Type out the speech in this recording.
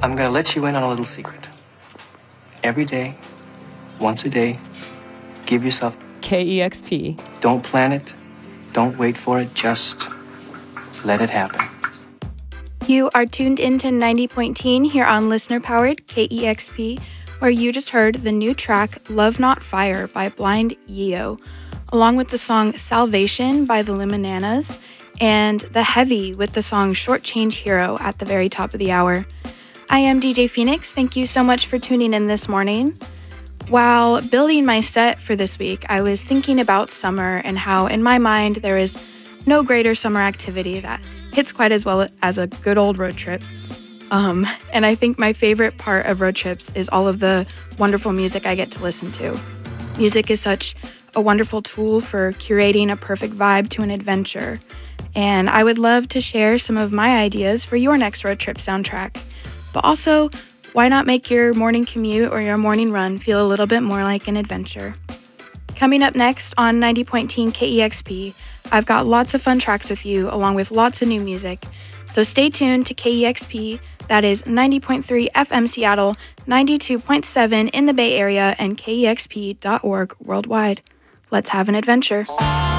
I'm gonna let you in on a little secret. Every day, once a day, give yourself KEXP. Don't plan it. Don't wait for it. Just let it happen. You are tuned into 90.10 here on listener-powered KEXP, where you just heard the new track Love Not Fire by Blind Yeo, along with the song Salvation by the Limananas, and The Heavy with the song Short Change Hero at the very top of the hour. I am DJ Phoenix. Thank you so much for tuning in this morning. While building my set for this week, I was thinking about summer and how, in my mind, there is no greater summer activity that hits quite as well as a good old road trip. And I think my favorite part of road trips is all of the wonderful music I get to listen to. Music is such a wonderful tool for curating a perfect vibe to an adventure. And I would love to share some of my ideas for your next road trip soundtrack. But also, why not make your morning commute or your morning run feel a little bit more like an adventure? Coming up next on 90.10 KEXP, I've got lots of fun tracks with you, along with lots of new music. So stay tuned to KEXP, that is 90.3 FM Seattle, 92.7 in the Bay Area, and KEXP.org worldwide. Let's have an adventure.